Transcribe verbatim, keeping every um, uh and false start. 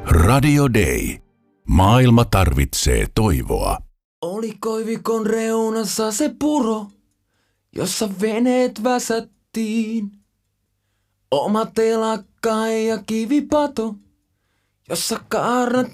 Radio Day. Maailma tarvitsee toivoa. Oli koivikon reunassa se puro, jossa veneet väsättiin. Oma telakka ja kivipato, jossa kaarnat